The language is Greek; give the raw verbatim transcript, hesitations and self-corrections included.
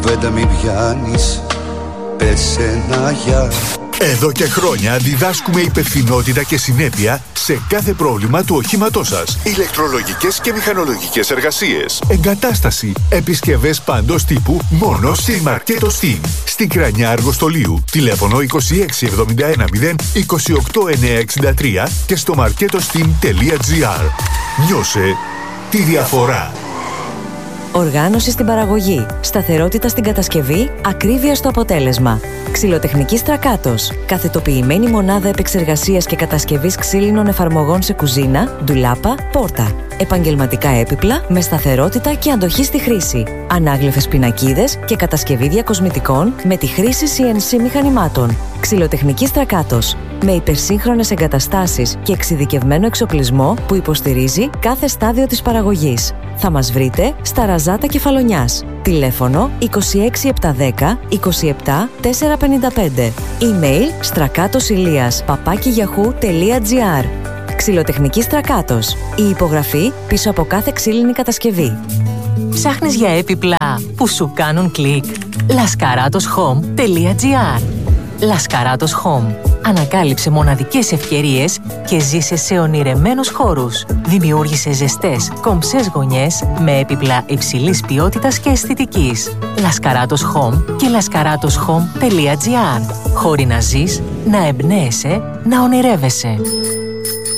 κουβέντα μην πιάνεις, πες ένα γεια. Εδώ και χρόνια διδάσκουμε υπευθυνότητα και συνέπεια σε κάθε πρόβλημα του οχήματός σας. Ηλεκτρολογικές και μηχανολογικές εργασίες, εγκατάσταση, επισκευές παντός τύπου μόνο στη Μαρκέτο Steam. Στην Κρανιά Αργοστολίου, τηλέφωνο είκοσι έξι εβδομήντα ένα μηδέν είκοσι οκτώ εννιακόσια εξήντα τρία και στο marketosteam τελεία gr. Νιώσε τη διαφορά. Οργάνωση στην παραγωγή, σταθερότητα στην κατασκευή, ακρίβεια στο αποτέλεσμα. Ξυλοτεχνική Στρακάτος. Καθετοποιημένη μονάδα επεξεργασίας και κατασκευής ξύλινων εφαρμογών σε κουζίνα, ντουλάπα, πόρτα. Επαγγελματικά έπιπλα με σταθερότητα και αντοχή στη χρήση. Ανάγλυφες πινακίδες και κατασκευή διακοσμητικών με τη χρήση σι εν σι μηχανημάτων. Ξυλοτεχνική Στρακάτος. Με υπερσύγχρονες εγκαταστάσεις και εξειδικευμένο εξοπλισμό που υποστηρίζει κάθε στάδιο της παραγωγής. Θα μας βρείτε στα Ραζάτα Κεφαλονιάς. Τηλέφωνο είκοσι έξι επτακόσια δέκα είκοσι επτά τετρακόσια πενήντα πέντε. Email στρακάτοσηλίας παπάκι γιαχού τελεία gr. Ξυλοτεχνική Στρακάτος. Η υπογραφή πίσω από κάθε ξύλινη κατασκευή. Ψάχνεις για έπιπλα που σου κάνουν κλικ? λασκαράτος χομ τελεία gr. Λασκαράτος Home. Ανακάλυψε μοναδικές ευκαιρίες και ζήσε σε ονειρεμένους χώρους. Δημιούργησε ζεστές, κομψές γωνιές με έπιπλα υψηλής ποιότητας και αισθητικής. Λασκαράτος Home και λασκαράτος χομ τελεία gr. Χώροι να ζεις, να εμπνέεσαι, να ονειρεύεσαι.